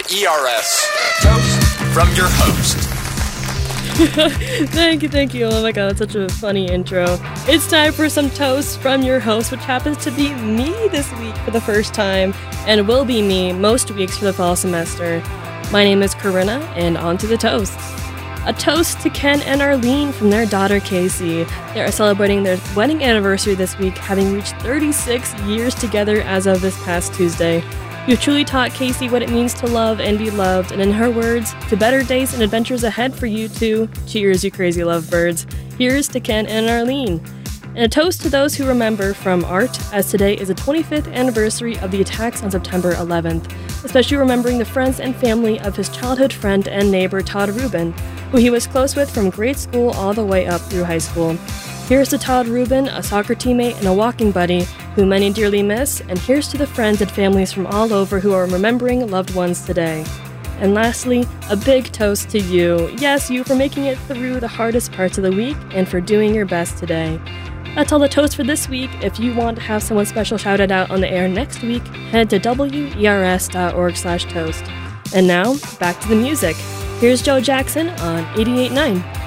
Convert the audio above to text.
ERS. Toast from your host. Thank you. Oh my god, that's such a funny intro. It's time for some toasts from your host, which happens to be me this week for the first time, and will be me most weeks for the fall semester. My name is Corinna, and on to the toasts. A toast to Ken and Arlene from their daughter Casey. They are celebrating their wedding anniversary this week, having reached 36 years together as of this past Tuesday. You've truly taught Casey what it means to love and be loved, and in her words, to better days and adventures ahead for you too. Cheers, you crazy lovebirds. Here's to Ken and Arlene. And a toast to those who remember from Art, as today is the 25th anniversary of the attacks on September 11th, especially remembering the friends and family of his childhood friend and neighbor Todd Rubin, who he was close with from grade school all the way up through high school. Here's to Todd Rubin, a soccer teammate and a walking buddy, who many dearly miss, and here's to the friends and families from all over who are remembering loved ones today. And lastly, a big toast to you, yes, you, for making it through the hardest parts of the week and for doing your best today. That's all the toast for this week. If you want to have someone special shouted out on the air next week, head to wers.org/toast. And now, back to the music. Here's Joe Jackson on 88.9.